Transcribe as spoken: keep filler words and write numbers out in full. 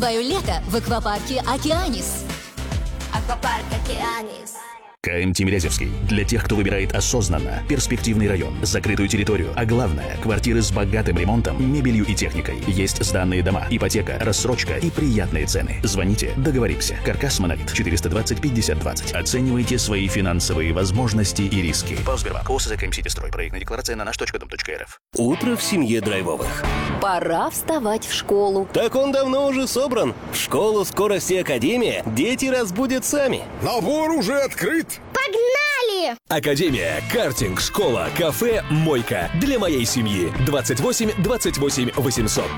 свое лето в аквапарке «Океанис». Аквапарк «Океанис». КМ Тимирязевский. Для тех, кто выбирает осознанно. Перспективный район, закрытую территорию, а главное – квартиры с богатым ремонтом, мебелью и техникой. Есть сданные дома, ипотека, рассрочка и приятные цены. Звоните, договоримся. Каркас Монолит, четыреста двадцать пятьдесят двадцать. Оценивайте свои финансовые возможности и риски. ПАО «Сбербанк». ОСЗ «КМСитистрой». Проектная декларация на наш точка дом точка эр эф. Утро в семье Драйвовых. Пора вставать в школу. Так он давно уже собран. В школу «Скорости Академия» дети разбудят сами. Набор уже открыт. Погнали! Академия, картинг, школа, кафе, мойка. Для моей семьи. двадцать восемь двадцать восемь восемьсот.